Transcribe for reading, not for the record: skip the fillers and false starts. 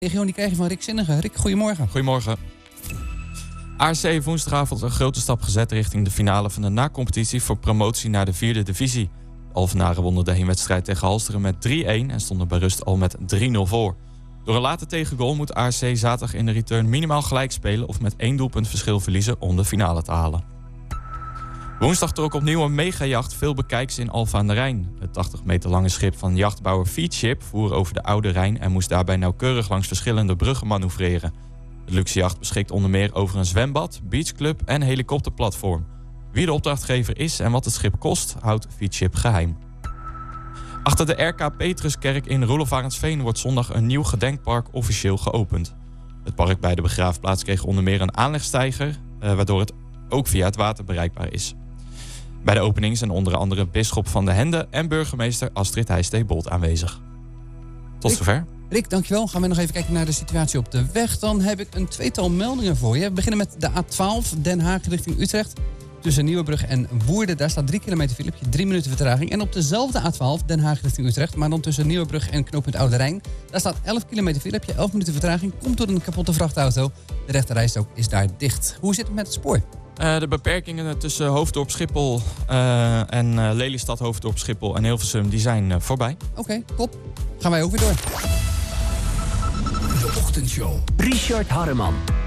Region die krijg je van Rick Zinnige. Rick, goedemorgen. Goedemorgen. ARC heeft woensdagavond een grote stap gezet richting de finale van de na-competitie voor promotie naar de 4e divisie. De Alphenaren wonnen de heenwedstrijd tegen Halsteren met 3-1 en stonden bij rust al met 3-0 voor. Door een late tegengoal moet ARC zaterdag in de return minimaal gelijk spelen of met 1 doelpunt verschil verliezen om de finale te halen. Woensdag trok opnieuw een megajacht veel bekijks in Alphen aan de Rijn. Het 80 meter lange schip van jachtbouwer Feedship voer over de Oude Rijn en moest daarbij nauwkeurig langs verschillende bruggen manoeuvreren. De luxe jacht beschikt onder meer over een zwembad, beachclub en helikopterplatform. Wie de opdrachtgever is en wat het schip kost, houdt Feedship geheim. Achter de RK Petruskerk in Roelof Arendsveen wordt zondag een nieuw gedenkpark officieel geopend. Het park bij de begraafplaats kreeg onder meer een aanlegsteiger, waardoor het ook via het water bereikbaar is. Bij de opening zijn onder andere bisschop van de Hende en burgemeester Astrid Heijstee-Bolt aanwezig. Tot zover. Rick, dankjewel. Gaan we nog even kijken naar de situatie op de weg. Dan heb ik een tweetal meldingen voor je. We beginnen met de A12 Den Haag richting Utrecht. Tussen Nieuwebrug en Woerden, daar staat 3 kilometer file, 3 minuten vertraging. En op dezelfde A12 Den Haag richting Utrecht, maar dan tussen Nieuwebrug en knooppunt Oude Rijn. Daar staat 11 kilometer file, 11 minuten vertraging. Komt door een kapotte vrachtauto. De rechterrijstrook is daar dicht. Hoe zit het met het spoor? De beperkingen tussen Hoofddorp Schiphol en Lelystad, Hoofddorp Schiphol en Hilversum die zijn voorbij. Oké, top. Gaan wij ook weer door. De Ochtendshow. Richard Harreman.